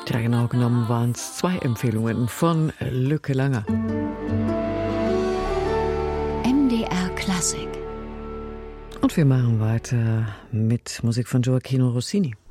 Ja, genau genommen waren es 2 Empfehlungen von Lücke Langer. MDR Klassik. Und wir machen weiter mit Musik von Gioacchino Rossini.